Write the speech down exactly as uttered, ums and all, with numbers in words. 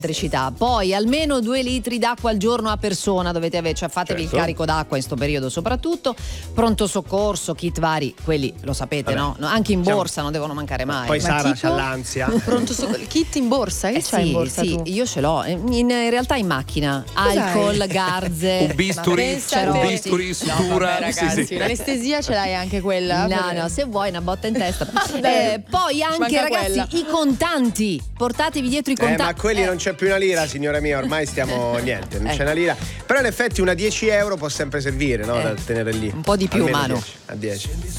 elettricità. Poi almeno due litri d'acqua al giorno a persona dovete avere, cioè fatevi Certo. il carico d'acqua in sto periodo soprattutto. Pronto soccorso, kit vari, quelli lo sapete, no? No, anche in Siamo- borsa non devono mancare mai. Poi Ma Sara tipo? c'ha l'ansia. Pronto so- il kit in borsa? Che Eh c'hai in sì, borsa sì, tu? io ce l'ho in, in realtà in macchina. Cos'hai? Alcol, garze, Un bisturi, pensa un te. bisturi, No, sutura. vabbè, sì, ragazzi, sì. l'anestesia ce l'hai anche quella? No, Per- no, se vuoi una botta in testa. Dai, Eh, poi anche manca ragazzi quella. i contanti, portatevi dietro i Eh, contanti. ma quelli non c'è più una lira, signora mia, ormai stiamo niente, non c'è una lira. Però in effetti una dieci euro può sempre servire, no? Eh, Da tenere lì. un po' di più, Almeno Manu. dieci, a dieci.